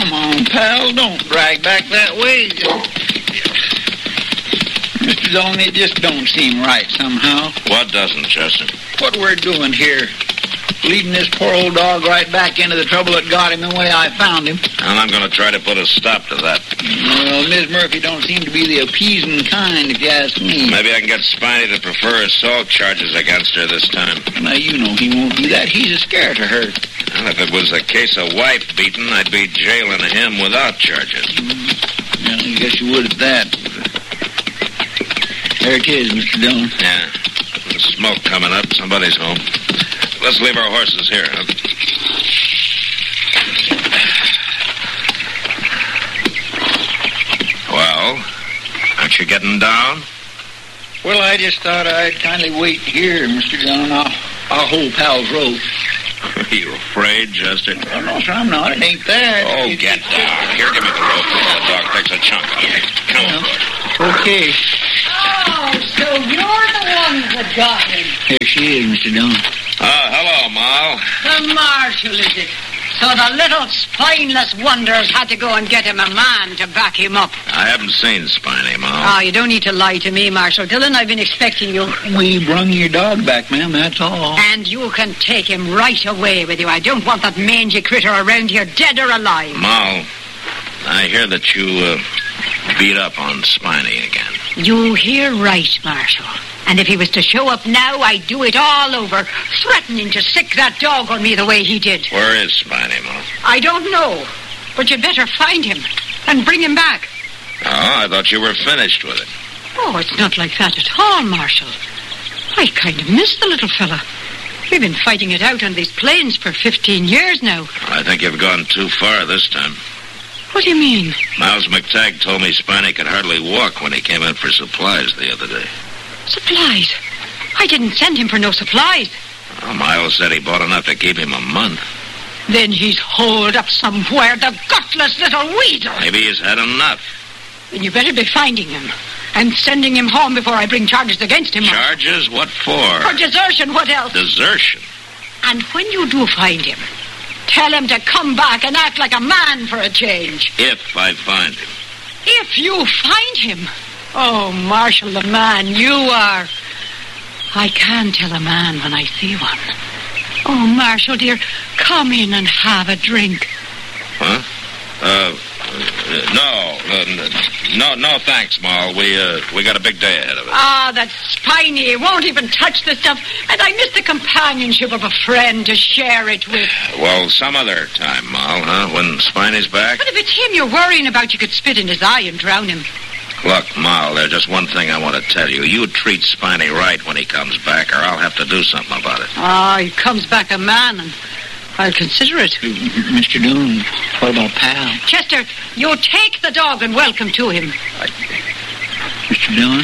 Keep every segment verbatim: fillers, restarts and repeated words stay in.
Come on, pal. Don't drag back that way. Mister Dolan, it just don't seem right somehow. What doesn't, Chester? What we're doing here. Leading this poor old dog right back into the trouble that got him the way I found him. And I'm going to try to put a stop to that. Well, Miss Murphy don't seem to be the appeasing kind, if you ask me. Maybe I can get Spiny to prefer assault charges against her this time. Now, you know he won't do that. He's a scare to her. Well, if it was a case of wife beating, I'd be jailing him without charges. Mm-hmm. Well, I guess you would at that. There it is, Mister Dillon. Yeah. There's smoke coming up. Somebody's home. Let's leave our horses here, huh? Well, aren't you getting down? Well, I just thought I'd kindly wait here, Mister Dillon. I'll, I'll hold Pal's rope. Are you afraid, Chester? Oh, no, sir, I'm not. It ain't that. Oh, it, get down. Here, give me the rope before the dog takes a chunk out of it. Come on, boy. Okay. Oh, so you're the one that got him. There she is, Mister Dillon. Oh, hello, Mal. The marshal, is it? So the little spineless wonders had to go and get him a man to back him up. I haven't seen Spiny, Mal. Oh, you don't need to lie to me, Marshal Dillon. I've been expecting you. We brung your dog back, ma'am, that's all. And you can take him right away with you. I don't want that mangy critter around here, dead or alive. Mal, I hear that you uh, beat up on Spiny again. You hear right, Marshal. And if he was to show up now, I'd do it all over, threatening to sick that dog on me the way he did. Where is Spiny, Mal? I don't know, but you'd better find him and bring him back. Oh, I thought you were finished with it. Oh, it's not like that at all, Marshal. I kind of miss the little fella. We've been fighting it out on these plains for fifteen years now. I think you've gone too far this time. What do you mean? Miles McTagg told me Spiny could hardly walk when he came in for supplies the other day. Supplies? I didn't send him for no supplies. Well, Miles said he bought enough to keep him a month. Then he's holed up somewhere, the gutless little weasel. Maybe he's had enough. Then you better be finding him and sending him home before I bring charges against him. Charges? What for? For desertion, what else? Desertion? And when you do find him, tell him to come back and act like a man for a change. If I find him. If you find him? Oh, Marshal, the man you are. I can tell a man when I see one. Oh, Marshal, dear, come in and have a drink. Huh? Uh, no, uh, no, no, thanks, Mal. We, uh, we got a big day ahead of us. Ah, that Spiny won't even touch the stuff, and I miss the companionship of a friend to share it with. Well, some other time, Mal, huh? When Spiny's back? But if it's him you're worrying about, you could spit in his eye and drown him. Look, Mal, there's just one thing I want to tell you. You treat Spiny right when he comes back, or I'll have to do something about it. Ah, he comes back a man, and I'll consider it. Mister Doon, what about Pal? Chester, you take the dog and welcome to him. I... Mister Doon?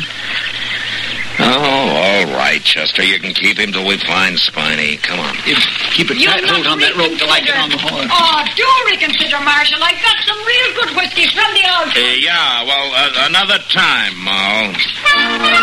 Oh, all right, Chester. You can keep him till we find Spiny. Come on. If, keep a tight hold on that rope till I get on the horse. Oh, do reconsider, Marshal. I've got some real good whiskey from the old... Uh, yeah, well, uh, another time, Mal.